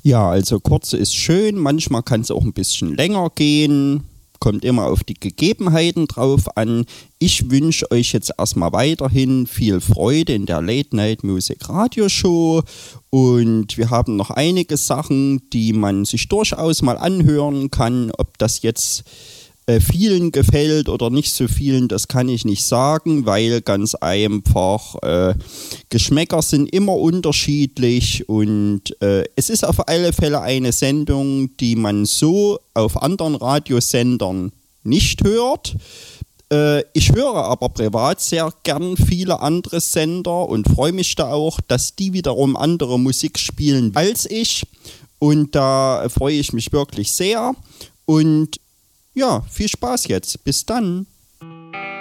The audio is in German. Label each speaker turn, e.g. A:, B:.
A: Ja, also kurz ist schön, manchmal kann es auch ein bisschen länger gehen, kommt immer auf die Gegebenheiten drauf an. Ich wünsche euch jetzt erstmal weiterhin viel Freude in der Late Night Music Radio Show und wir haben noch einige Sachen, die man sich durchaus mal anhören kann. Ob das jetzt vielen gefällt oder nicht so vielen, das kann ich nicht sagen, weil ganz einfach Geschmäcker sind immer unterschiedlich und es ist auf alle Fälle eine Sendung, die man so auf anderen Radiosendern nicht hört. Ich höre aber privat sehr gern viele andere Sender und freue mich da auch, dass die wiederum andere Musik spielen als ich und da freue ich mich wirklich sehr und ja, viel Spaß jetzt. Bis dann.